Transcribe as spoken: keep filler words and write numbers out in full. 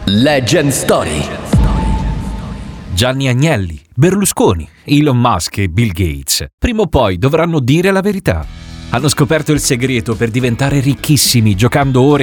Legend Story. Gianni Agnelli, Berlusconi, Elon Musk e Bill Gates prima o poi dovranno dire la verità. Hanno scoperto il segreto per diventare ricchissimi giocando ore